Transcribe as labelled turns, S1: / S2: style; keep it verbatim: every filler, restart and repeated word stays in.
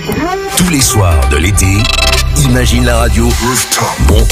S1: Tous les soirs de l'été, imagine la radio monte